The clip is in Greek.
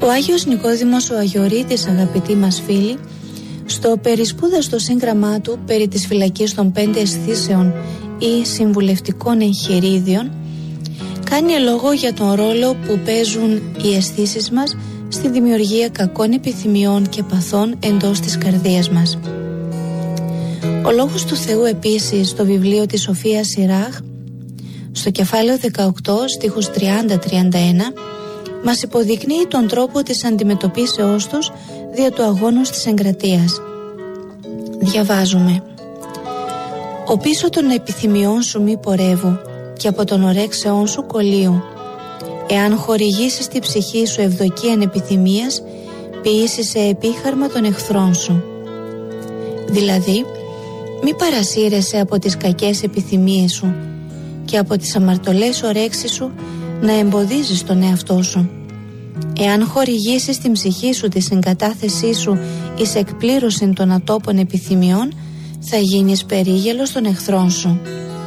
Ο Άγιος Νικόδημος ο Αγιορείτης, αγαπητοί μας φίλοι, στο περισπούδαστο σύγγραμμά του περί της φυλακής των 5 αισθήσεων ή συμβουλευτικών εγχειρίδιων, κάνει λόγο για τον ρόλο που παίζουν οι αισθήσεις μας στη δημιουργία κακών επιθυμιών και παθών εντός της καρδίας μας. Ο Λόγος του Θεού επίσης στο βιβλίο της Σοφίας Σιράχ, στο κεφάλαιο 18 στίχους 30-31, μας υποδεικνύει τον τρόπο της αντιμετωπίσεώς τους δια του αγώνος της εγκρατείας. Διαβάζουμε: «Ο πίσω των επιθυμιών σου μη πορεύου και από των ορέξεών σου κολλείου. Εάν χορηγήσεις τη ψυχή σου ευδοκίαν επιθυμίας, ποιήσεις σε επίχαρμα των εχθρών σου». Δηλαδή, μη παρασύρεσαι από τις κακές επιθυμίες σου και από τις αμαρτωλές ορέξεις σου να εμποδίζεις τον εαυτό σου. Εάν χορηγήσεις την ψυχή σου τη συγκατάθεσή σου εις εκπλήρωση των ατόπων επιθυμιών, θα γίνεις περίγελος των εχθρών σου.